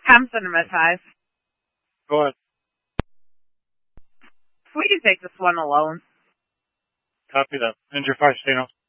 I'm cinematized. Go ahead. We can take this one alone. Copy that. Enter 5, Stano.